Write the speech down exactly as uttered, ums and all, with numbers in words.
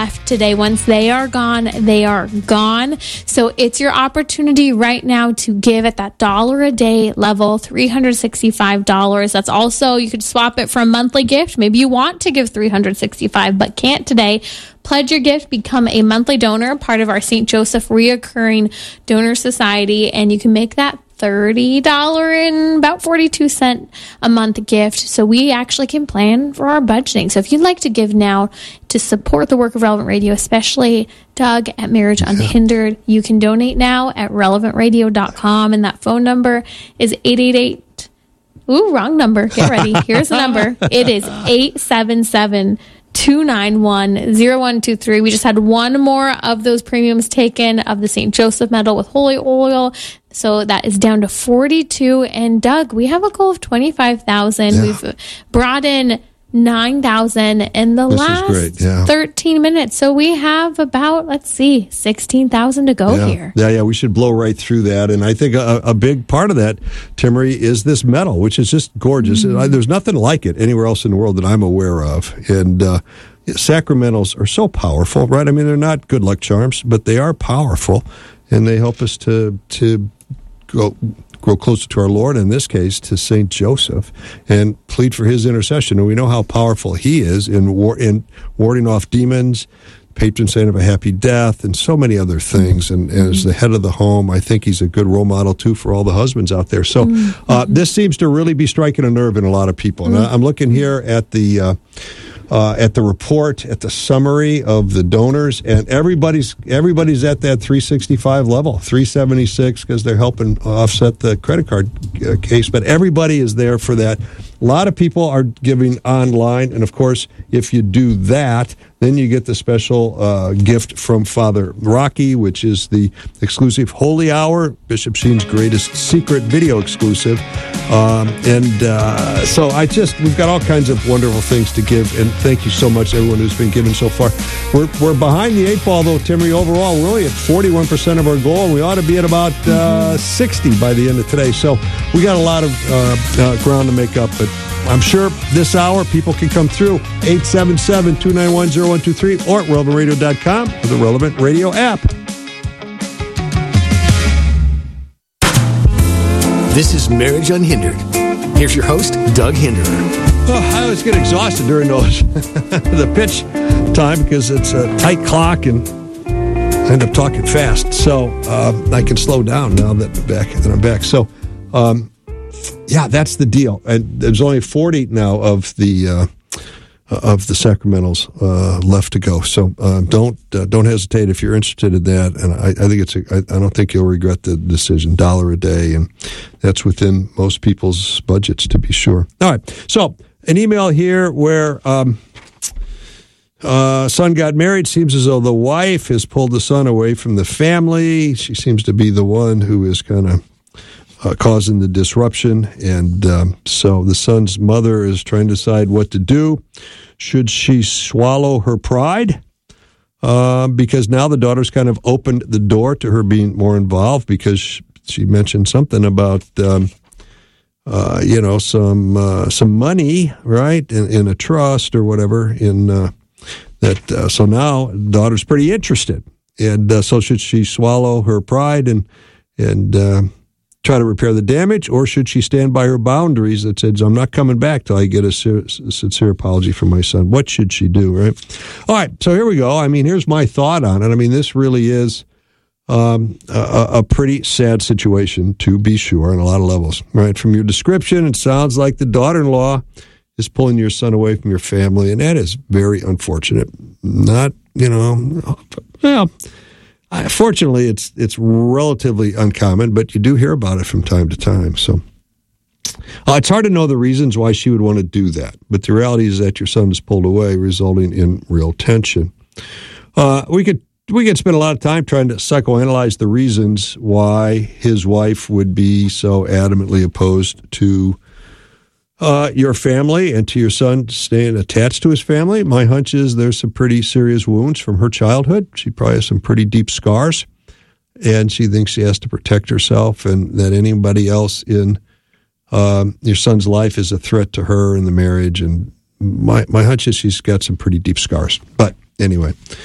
left today. Once they are gone, they are gone. So it's your opportunity right now to give at that dollar a day level, three hundred sixty-five dollars. That's also, you could swap it for a monthly gift. Maybe you want to give three hundred sixty-five dollars but can't today. Pledge your gift, become a monthly donor, part of our Saint Joseph Reoccurring Donor Society, and you can make that thirty dollars and about forty-two cents a month gift, so we actually can plan for our budgeting. So if you'd like to give now to support the work of Relevant Radio, especially Doug at Marriage Unhindered, you can donate now at relevant radio dot com, and that phone number is eight eight eight. Ooh, wrong number. Get ready. Here's the number. It is eight seven seven, two nine one, zero one two three. We just had one more of those premiums taken of the Saint Joseph medal with holy oil. So that is down to forty-two. And Doug, we have a goal of twenty-five thousand. Yeah. We've brought in nine thousand in the this last great, yeah. thirteen minutes. So we have about, let's see, sixteen thousand to go yeah. here. Yeah, yeah, we should blow right through that. And I think a, a big part of that, Timmerie, is this medal, which is just gorgeous. Mm-hmm. There's nothing like it anywhere else in the world that I'm aware of. And uh, sacramentals are so powerful, right? I mean, they're not good luck charms, but they are powerful. And they help us to to go grow closer to our Lord, in this case, to Saint Joseph, and plead for his intercession. And we know how powerful he is in war, in warding off demons, patron saint of a happy death, and so many other things. And, and as the head of the home, I think he's a good role model, too, for all the husbands out there. So uh, this seems to really be striking a nerve in a lot of people. And I'm looking here at the... Uh, Uh, at the report, at the summary of the donors, and everybody's everybody's at that three sixty-five level, three seventy-six, because they're helping offset the credit card uh, case. But everybody is there for that. A lot of people are giving online, and of course, if you do that, then you get the special uh, gift from Father Rocky, which is the exclusive Holy Hour, Bishop Sheen's greatest secret video exclusive. Um, and uh, so I just, we've got all kinds of wonderful things to give, and thank you so much, everyone who's been giving so far. We're we're behind the eight ball, though, Timmerie, overall. We're only at forty-one percent of our goal, and we ought to be at about uh, sixty by the end of today. So we got a lot of uh, uh, ground to make up, but I'm sure this hour people can come through. eight seven seven, two nine one, zero one two three or at relevant radio dot com or the Relevant Radio app. This is Marriage Unhindered. Here's your host, Doug Hinderer. Oh, I always get exhausted during those the pitch time because it's a tight clock and I end up talking fast. So uh, I can slow down now that I'm back. That I'm back. So um, yeah, that's the deal. And there's only forty now of the uh, of the sacramentals uh, left to go. So uh, don't uh, don't hesitate if you're interested in that. And I, I think it's a, I, I don't think you'll regret the decision. Dollar a day, and that's within most people's budgets, to be sure. All right. So an email here where um, uh, son got married. Seems as though the wife has pulled the son away from the family. She seems to be the one who is kind of Uh, causing the disruption, and um, so the son's mother is trying to decide what to do. Should she swallow her pride? Uh, because now the daughter's kind of opened the door to her being more involved, because she, she mentioned something about, um, uh, you know, some uh, some money, right, in, in a trust or whatever. In uh, that, uh, so now the daughter's pretty interested, and uh, so should she swallow her pride and and uh, try to repair the damage, or should she stand by her boundaries that says, I'm not coming back till I get a, ser- a sincere apology from my son? What should she do, right? All right, so here we go. I mean, here's my thought on it. I mean, this really is um, a, a pretty sad situation, to be sure, on a lot of levels, right? From your description, it sounds like the daughter-in-law is pulling your son away from your family, and that is very unfortunate. Not, you know, well, fortunately, it's it's relatively uncommon, but you do hear about it from time to time. So uh, it's hard to know the reasons why she would want to do that, but the reality is that your son is pulled away, resulting in real tension. Uh, we could we could spend a lot of time trying to psychoanalyze the reasons why his wife would be so adamantly opposed to Uh, your family and to your son staying attached to his family. My hunch is there's some pretty serious wounds from her childhood. She probably has some pretty deep scars, and she thinks she has to protect herself, and that anybody else in um, your son's life is a threat to her in the marriage. And my, my hunch is she's got some pretty deep scars. But anyway,